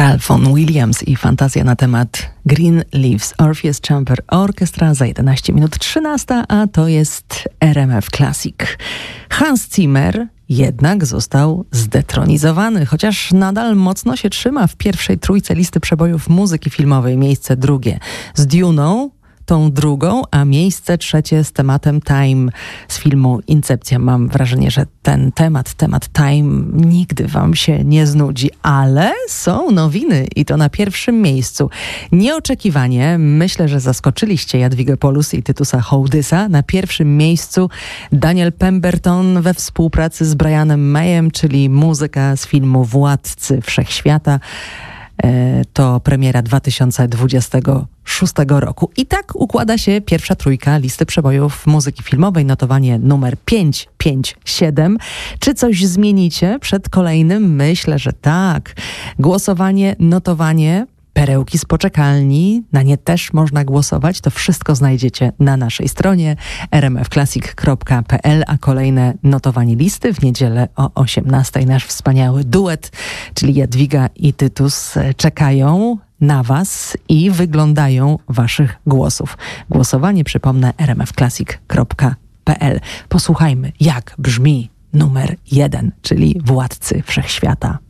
Ralph Vaughan Williams i fantazja na temat Green Leaves Orpheus Chamber Orchestra za 11 minut 13, a to jest RMF Classic. Hans Zimmer jednak został zdetronizowany, chociaż nadal mocno się trzyma w pierwszej trójce listy przebojów muzyki filmowej, miejsce drugie z Duną, tą drugą, a miejsce trzecie z tematem Time z filmu Incepcja. Mam wrażenie, że ten temat Time nigdy wam się nie znudzi, ale są nowiny i to na pierwszym miejscu. Nieoczekiwanie, myślę, że zaskoczyliście Jadwigę Polus i Tytusa Hołdysa. Na pierwszym miejscu Daniel Pemberton we współpracy z Brianem Mayem, czyli muzyka z filmu Władcy Wszechświata. To premiera 2026 roku. I tak układa się pierwsza trójka listy przebojów muzyki filmowej, notowanie numer 557. Czy coś zmienicie przed kolejnym? Myślę, że tak. Głosowanie, notowanie, perełki z poczekalni, na nie też można głosować. To wszystko znajdziecie na naszej stronie rmfclassic.pl, a kolejne notowanie listy w niedzielę o 18:00. Nasz wspaniały duet, czyli Jadwiga i Tytus, czekają na was i wyglądają waszych głosów. Głosowanie, przypomnę, rmfclassic.pl. Posłuchajmy, jak brzmi numer 1, czyli Władcy Wszechświata.